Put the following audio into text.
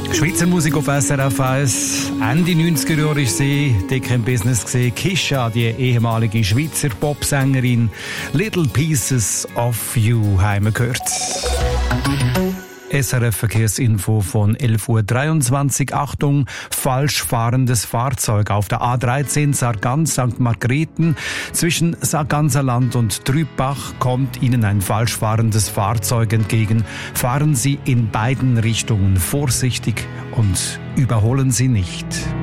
Schweizer Musik auf SRF 1. Ende 90er Jahre ist sie dick im Business gesehen. Kisha, die ehemalige Schweizer Popsängerin. Little Pieces of You haben wir gehört. SRF Verkehrsinfo von 11.23 Uhr. Achtung, falsch fahrendes Fahrzeug auf der A13 Sargans-St. Margrethen. Zwischen Sarganserland und Trübach kommt Ihnen ein falsch fahrendes Fahrzeug entgegen. Fahren Sie in beiden Richtungen vorsichtig und überholen Sie nicht.